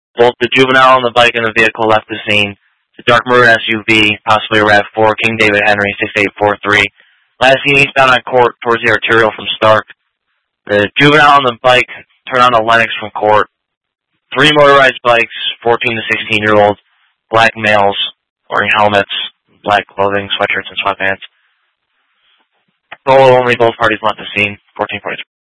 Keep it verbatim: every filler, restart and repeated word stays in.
Both the juvenile on the bike and the vehicle left the scene. The dark maroon S U V, possibly a RAV four, King David Henry, six eight four three. Last seen eastbound on Court towards the arterial from Stark. The juvenile on the bike turned on to Lennox from Court. Three motorized bikes, fourteen to sixteen year olds, black males, wearing helmets, black clothing, sweatshirts, and sweatpants. Solo only, both parties left the scene, fourteen forty-three.